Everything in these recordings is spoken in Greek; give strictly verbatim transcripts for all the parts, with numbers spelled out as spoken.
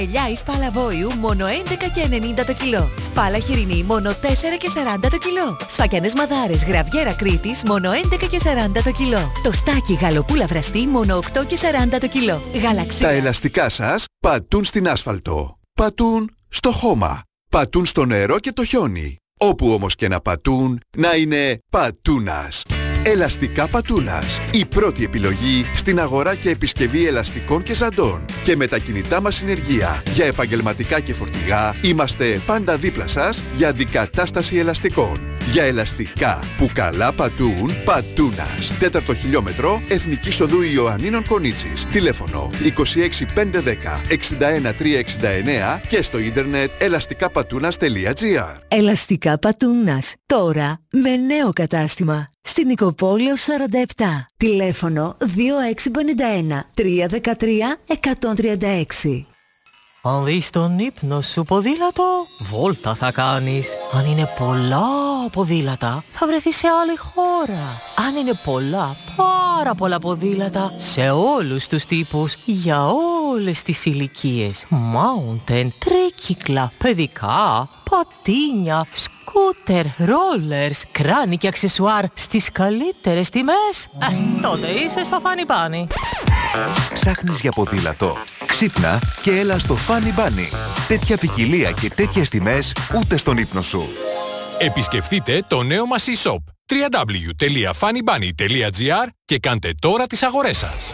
Ελιά ή σπάλα βόηου μόνο έντεκα και ενενήντα το κιλό. Σπάλα χοιρινή μόνο τέσσερα και σαράντα το κιλό. Σφακιανές μαδάρες γραβιέρα Κρήτης μόνο έντεκα και σαράντα το κιλό. Τοστάκι γαλοπούλα βραστή μόνο οκτώ και σαράντα το κιλό. Γαλαξία. Τα ελαστικά σας πατούν στην άσφαλτο. Πατούν στο χώμα. Πατούν στο νερό και το χιόνι. Όπου όμως και να πατούν, να είναι πατούνας. Ελαστικά Πατούνας. Η πρώτη επιλογή στην αγορά και επισκευή ελαστικών και ζαντών. Και με τα κινητά μας συνεργεία για επαγγελματικά και φορτηγά, είμαστε πάντα δίπλα σας για αντικατάσταση ελαστικών. Για ελαστικά που καλά πατούν, Πατούνας. Τέταρτο χιλιόμετρο, Εθνικής Οδού Ιωαννίνων Κονίτσης. Τηλέφωνο είκοσι έξι πεντακόσια δέκα εξήντα ένα τριακόσια εξήντα εννέα και στο ίντερνετ ελαστικαπατούνας τελεία τζι άρ. Ελαστικά Πατούνας. Τώρα με νέο κατάστημα. Στην Νικοπόλεω σαράντα επτά. Τηλέφωνο δύο έξι πέντε ένα τρία ένα τρία εκατόν τριάντα έξι. Αν δεις τον ύπνο σου ποδήλατο, βόλτα θα κάνεις. Αν είναι πολλά ποδήλατα, θα βρεθείς σε άλλη χώρα. Αν είναι πολλά, πάρα πολλά ποδήλατα, σε όλους τους τύπους, για όλες τις ηλικίες. Mountain, τρίκυκλα, παιδικά, πατίνια, σκούτερ, ρόλερς, κράνη και αξεσουάρ στις καλύτερες τιμές. Ε, τότε είσαι στο Funny Bunny. Ψάχνεις για ποδήλατο? Ξύπνα και έλα στο Funny Bunny. Τέτοια ποικιλία και τέτοιες τιμές ούτε στον ύπνο σου. Επισκεφτείτε το νέο μας e-shop double-u double-u double-u τελεία funny bunny τελεία τζι άρ και κάντε τώρα τις αγορές σας.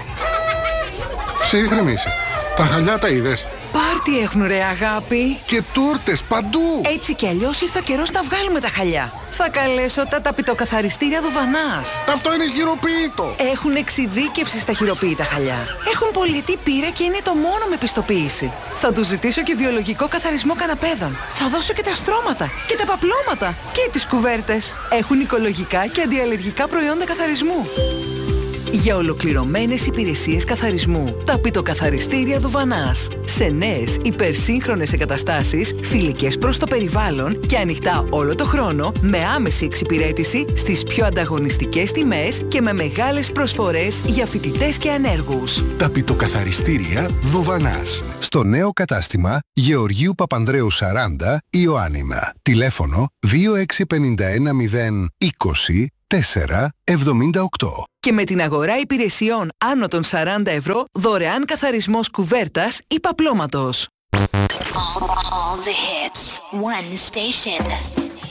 Ψύχρεμη είσαι. Τα χαλιά τα είδες? Πάρτι έχουν ρε αγάπη. Και τούρτες παντού. Έτσι κι αλλιώς ήρθε ο καιρός να βγάλουμε τα χαλιά. Θα καλέσω τα ταπητοκαθαριστήρια Δουβανάς. Αυτό είναι χειροποίητο. Έχουν εξειδίκευση στα χειροποίητα χαλιά. Έχουν πολιτή πείρα και είναι το μόνο με πιστοποίηση. Θα τους ζητήσω και βιολογικό καθαρισμό καναπέδων. Θα δώσω και τα στρώματα και τα παπλώματα και τις κουβέρτες. Έχουν οικολογικά και αντιαλλεργικά προϊόντα καθαρισμού. Για ολοκληρωμένες υπηρεσίες καθαρισμού, ταπητοκαθαριστήρια Δουβανάς. Σε νέες υπερσύγχρονες εγκαταστάσεις, φιλικές προς το περιβάλλον και ανοιχτά όλο το χρόνο, με άμεση εξυπηρέτηση στις πιο ανταγωνιστικές τιμές και με μεγάλες προσφορές για φοιτητές και ανέργους. Ταπητοκαθαριστήρια Δουβανάς. Στο νέο κατάστημα Γεωργίου Παπανδρέου σαράντα, Ιωάννινα. Τηλέφωνο δύο έξι πέντε ένα μηδέν είκοσι τέσσερα εβδομήντα οκτώ. Και με την αγορά υπηρεσιών άνω των σαράντα ευρώ, δωρεάν καθαρισμός κουβέρτας ή παπλώματος. All the hits, one station.